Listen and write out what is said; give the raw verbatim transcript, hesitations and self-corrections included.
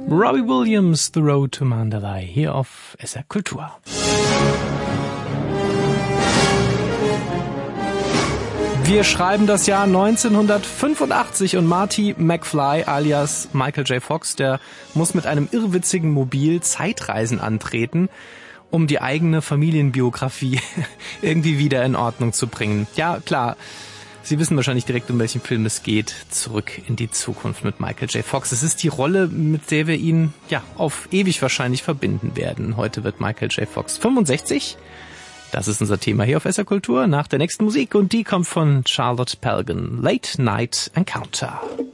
Robbie Williams, The Road to Mandalay, hier auf S R Kultur. Wir schreiben das Jahr neunzehnhundertfünfundachtzig und Marty McFly alias Michael J. Fox, der muss mit einem irrwitzigen Mobil Zeitreisen antreten, um die eigene Familienbiografie irgendwie wieder in Ordnung zu bringen. Ja, klar, Sie wissen wahrscheinlich direkt, um welchen Film es geht. Zurück in die Zukunft mit Michael J. Fox. Es ist die Rolle, mit der wir ihn ja auf ewig wahrscheinlich verbinden werden. Heute wird Michael J. Fox fünfundsechzig. Das ist unser Thema hier auf S R Kultur nach der nächsten Musik und die kommt von Charlotte Pelgin. Late Night Encounter.